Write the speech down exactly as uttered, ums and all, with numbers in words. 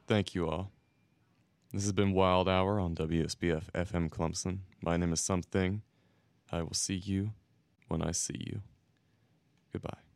Thank you all. This has been Wild Hour on W S B F F M Clemson. My name is Something. I will see you when I see you. Goodbye.